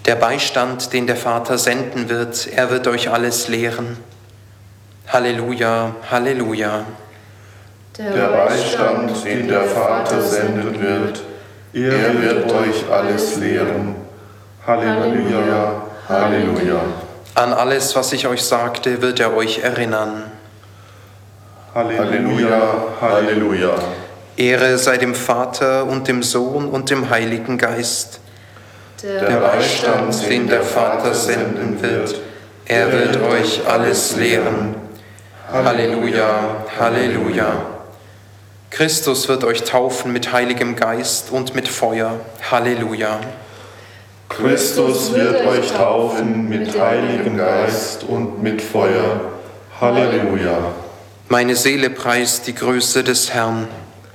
Der Beistand, den der Vater senden wird, er wird euch alles lehren. Halleluja, Halleluja. Der Beistand, den der Vater senden wird, er wird euch alles lehren. Halleluja, Halleluja. An alles, was ich euch sagte, wird er euch erinnern. Halleluja, Halleluja. Ehre sei dem Vater und dem Sohn und dem Heiligen Geist. Der Beistand, den der Vater senden wird, er wird euch alles lehren. Halleluja, Halleluja. Christus wird euch taufen mit Heiligem Geist und mit Feuer. Halleluja. Christus wird euch taufen mit Heiligem Geist und mit Feuer. Halleluja. Meine Seele preist die Größe des Herrn.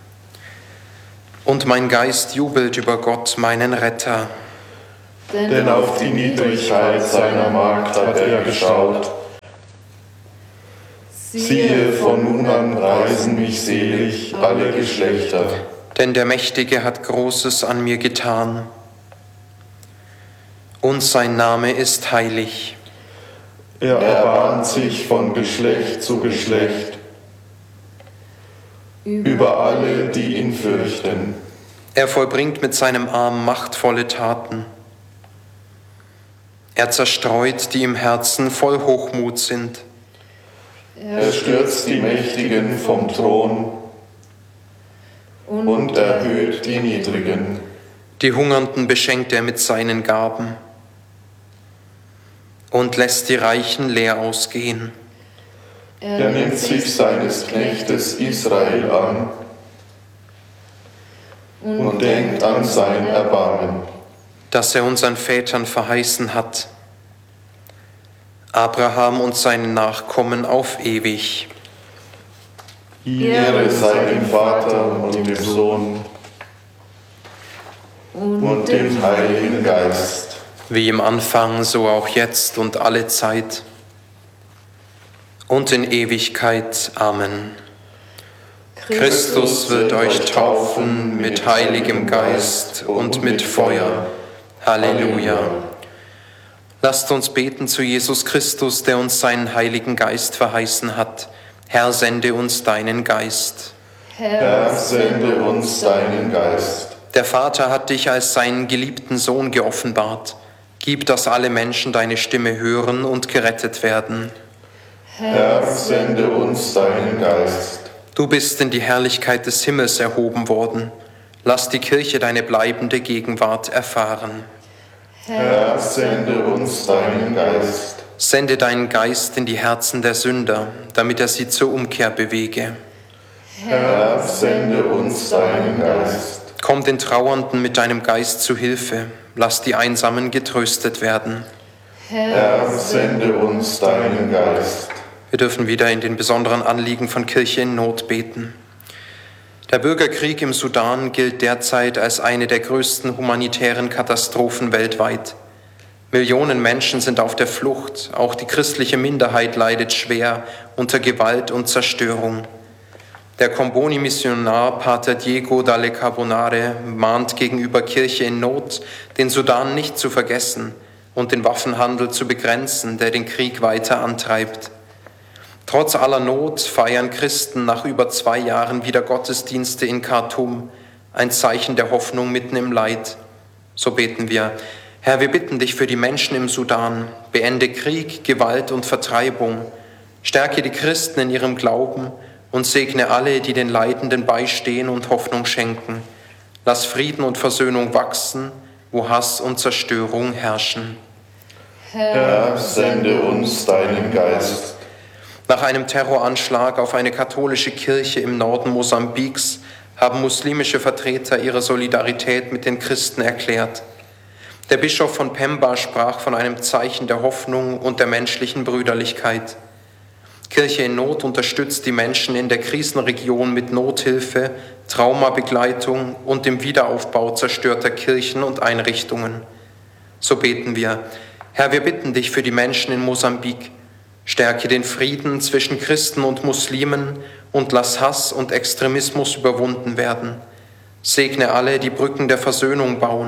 Und mein Geist jubelt über Gott, meinen Retter. Denn auf die Niedrigkeit seiner Magd hat er geschaut. Siehe, von nun an preisen mich selig alle Geschlechter. Denn der Mächtige hat Großes an mir getan. Und sein Name ist heilig. Er erbarmt sich von Geschlecht zu Geschlecht über alle, die ihn fürchten. Er vollbringt mit seinem Arm machtvolle Taten. Er zerstreut, die im Herzen voll Hochmut sind. Er stürzt die Mächtigen vom Thron und erhöht die Niedrigen. Die Hungernden beschenkt er mit seinen Gaben und lässt die Reichen leer ausgehen. Er nimmt sich seines Knechtes Israel an und denkt an sein Erbarmen, das er unseren Vätern verheißen hat, Abraham und seinen Nachkommen auf ewig. Ehre sei dem Vater und dem Sohn und dem Heiligen Geist. Wie im Anfang, so auch jetzt und alle Zeit und in Ewigkeit. Amen. Christus wird euch taufen mit Heiligem Geist und mit Feuer. Halleluja. Lasst uns beten zu Jesus Christus, der uns seinen Heiligen Geist verheißen hat. Herr, sende uns deinen Geist. Herr, sende uns deinen Geist. Der Vater hat dich als seinen geliebten Sohn geoffenbart. Gib, dass alle Menschen deine Stimme hören und gerettet werden. Herr, sende uns deinen Geist. Du bist in die Herrlichkeit des Himmels erhoben worden. Lass die Kirche deine bleibende Gegenwart erfahren. Herr, sende uns deinen Geist. Sende deinen Geist in die Herzen der Sünder, damit er sie zur Umkehr bewege. Herr, sende uns deinen Geist. Komm den Trauernden mit deinem Geist zu Hilfe. Lass die Einsamen getröstet werden. Herr, sende uns deinen Geist. Wir dürfen wieder in den besonderen Anliegen von Kirche in Not beten. Der Bürgerkrieg im Sudan gilt derzeit als eine der größten humanitären Katastrophen weltweit. Millionen Menschen sind auf der Flucht, auch die christliche Minderheit leidet schwer unter Gewalt und Zerstörung. Der Comboni-Missionar Pater Diego Dalle Carbonare mahnt gegenüber Kirche in Not, den Sudan nicht zu vergessen und den Waffenhandel zu begrenzen, der den Krieg weiter antreibt. Trotz aller Not feiern Christen nach über 2 Jahren wieder Gottesdienste in Khartoum, ein Zeichen der Hoffnung mitten im Leid. So beten wir: Herr, wir bitten dich für die Menschen im Sudan, beende Krieg, Gewalt und Vertreibung, stärke die Christen in ihrem Glauben und segne alle, die den Leidenden beistehen und Hoffnung schenken. Lass Frieden und Versöhnung wachsen, wo Hass und Zerstörung herrschen. Herr, sende uns deinen Geist. Nach einem Terroranschlag auf eine katholische Kirche im Norden Mosambiks haben muslimische Vertreter ihre Solidarität mit den Christen erklärt. Der Bischof von Pemba sprach von einem Zeichen der Hoffnung und der menschlichen Brüderlichkeit. Kirche in Not unterstützt die Menschen in der Krisenregion mit Nothilfe, Traumabegleitung und dem Wiederaufbau zerstörter Kirchen und Einrichtungen. So beten wir: Herr, wir bitten dich für die Menschen in Mosambik. Stärke den Frieden zwischen Christen und Muslimen und lass Hass und Extremismus überwunden werden. Segne alle, die Brücken der Versöhnung bauen.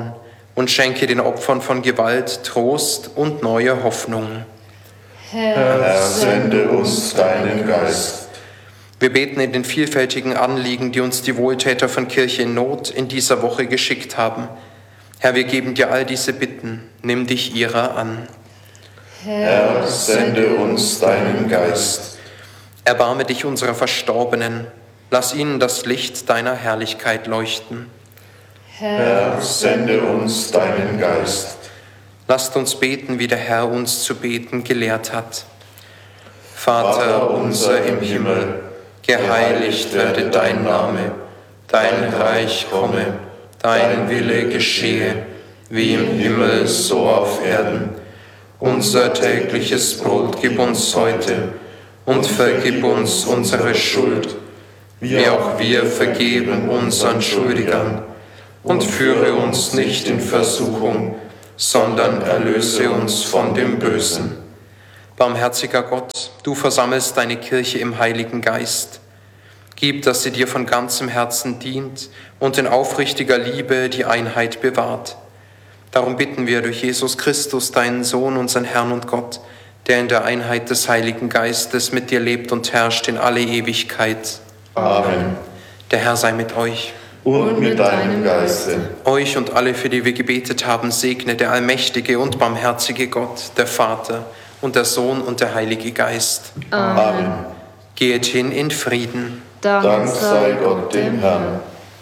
und schenke den Opfern von Gewalt Trost und neue Hoffnung. Herr, sende uns deinen Geist. Wir beten in den vielfältigen Anliegen, die uns die Wohltäter von Kirche in Not in dieser Woche geschickt haben. Herr, wir geben dir all diese Bitten, nimm dich ihrer an. Herr, sende uns deinen Geist. Erbarme dich unserer Verstorbenen, lass ihnen das Licht deiner Herrlichkeit leuchten. Herr, sende uns deinen Geist. Lasst uns beten, wie der Herr uns zu beten gelehrt hat. Vater unser im Himmel, geheiligt werde dein Name, dein Reich komme, dein Wille geschehe, wie im Himmel so auf Erden. Unser tägliches Brot gib uns heute und vergib uns unsere Schuld, wie auch wir vergeben unseren Schuldigern. Und führe uns nicht in Versuchung, sondern erlöse uns von dem Bösen. Barmherziger Gott, du versammelst deine Kirche im Heiligen Geist. Gib, dass sie dir von ganzem Herzen dient und in aufrichtiger Liebe die Einheit bewahrt. Darum bitten wir durch Jesus Christus, deinen Sohn, unseren Herrn und Gott, der in der Einheit des Heiligen Geistes mit dir lebt und herrscht in alle Ewigkeit. Amen. Der Herr sei mit euch. Und mit deinem Geiste. Euch und alle, für die wir gebetet haben, segne der allmächtige und barmherzige Gott, der Vater und der Sohn und der Heilige Geist. Amen. Geht hin in Frieden. Dank sei Gott dem Herrn.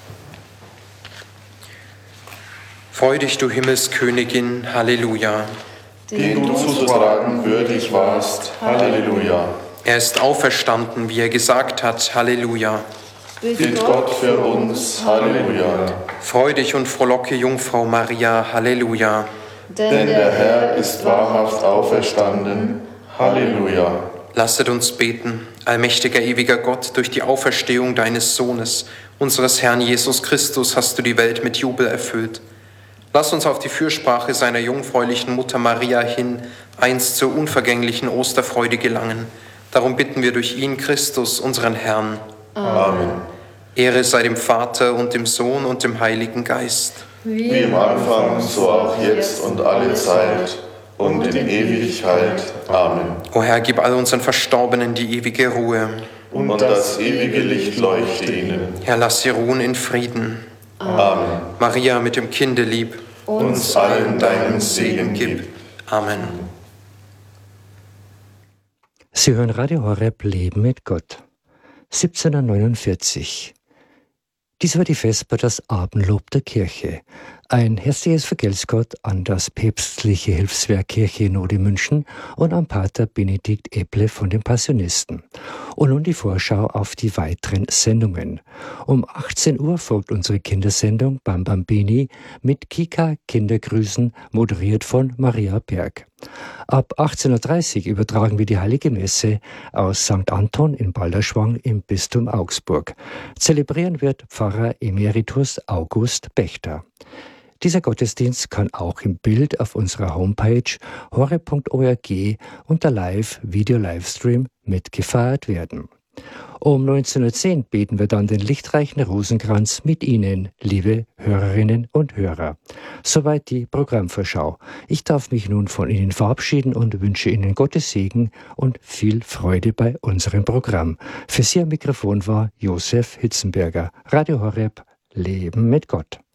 Freu dich, du Himmelskönigin, Halleluja. Den du zu tragen würdig warst, Halleluja. Er ist auferstanden, wie er gesagt hat, Halleluja. Bitt Gott für uns, Halleluja. Freu dich und frohlocke, Jungfrau Maria, Halleluja. Denn der Herr ist wahrhaft auferstanden, Halleluja. Lasset uns beten, allmächtiger, ewiger Gott, durch die Auferstehung deines Sohnes, unseres Herrn Jesus Christus, hast du die Welt mit Jubel erfüllt. Lass uns auf die Fürsprache seiner jungfräulichen Mutter Maria hin einst zur unvergänglichen Osterfreude gelangen. Darum bitten wir durch ihn, Christus, unseren Herrn. Amen. Ehre sei dem Vater und dem Sohn und dem Heiligen Geist. Wie im Anfang, so auch jetzt und alle Zeit und in Ewigkeit. Amen. O Herr, gib all unseren Verstorbenen die ewige Ruhe. Und das ewige Licht leuchte ihnen. Herr, lass sie ruhen in Frieden. Amen. Maria mit dem Kinde lieb, Uns allen deinen Segen gib. Amen. Sie hören Radio Horeb Leben mit Gott. 1749. Dies war die Vesper, das Abendlob der Kirche. Ein herzliches Vergelt's Gott an das päpstliche Hilfswerk Kirche in Not in München und an Pater Benedikt Ebble von den Passionisten. Und nun die Vorschau auf die weiteren Sendungen. Um 18 Uhr folgt unsere Kindersendung Bam Bambini mit Kika Kindergrüßen, moderiert von Maria Berg. Ab 18.30 Uhr übertragen wir die Heilige Messe aus St. Anton in Balderschwang im Bistum Augsburg. Zelebrieren wird Pfarrer Emeritus August Bechter. Dieser Gottesdienst kann auch im Bild auf unserer Homepage horeb.org unter Live-Video-Livestream mitgefeiert werden. Um 19.10 Uhr beten wir dann den lichtreichen Rosenkranz mit Ihnen, liebe Hörerinnen und Hörer. Soweit die Programmvorschau. Ich darf mich nun von Ihnen verabschieden und wünsche Ihnen Gottes Segen und viel Freude bei unserem Programm. Für Sie am Mikrofon war Josef Hitzenberger. Radio Horeb, Leben mit Gott.